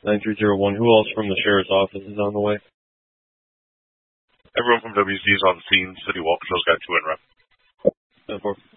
9301. Who else from the sheriff's office is on the way? Everyone from WC is on the scene. City Walk Patrol's got 2 in rep. 10-4.